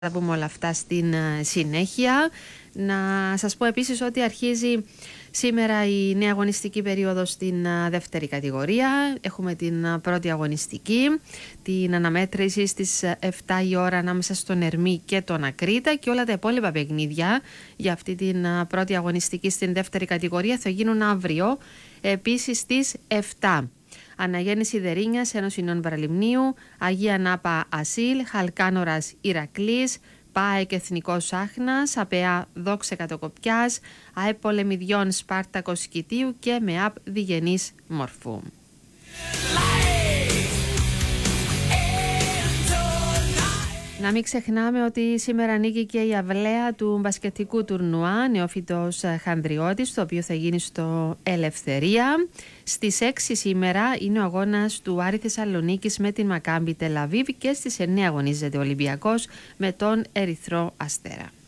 Θα πούμε όλα αυτά στην συνέχεια. Να σας πω επίσης ότι αρχίζει σήμερα η νέα αγωνιστική περίοδος στην δεύτερη κατηγορία. Έχουμε την πρώτη αγωνιστική, την αναμέτρηση στις 7 η ώρα ανάμεσα στον Ερμή και τον Ακρίτα, και όλα τα υπόλοιπα παιχνίδια για αυτή την πρώτη αγωνιστική στην δεύτερη κατηγορία θα γίνουν αύριο, επίσης στις 7. Αναγέννηση Δερίνιας, Ένωση Νέων Παραλιμνίου, Αγία Νάπα Ασίλ, Χαλκάνορας Ηρακλής, ΠΑΕΚ Εθνικός Άχνας, ΑΠΕΑ Δόξα Κατοκοπιάς, ΑΕΠ Πολεμιδιών Σπάρτακος Κητίου και ΜΕΑΠ Διγενής Μορφού. Να μην ξεχνάμε ότι σήμερα ανήκει και η αυλαία του μπασκετικού τουρνουά Νεόφυτος Χανδριώτης, το οποίο θα γίνει στο Ελευθερία. Στις 6 σήμερα είναι ο αγώνας του Άρη Θεσσαλονίκης με την Μακάμπι Τελαβίβ και στις 9 αγωνίζεται ο Ολυμπιακός με τον Ερυθρό Αστέρα.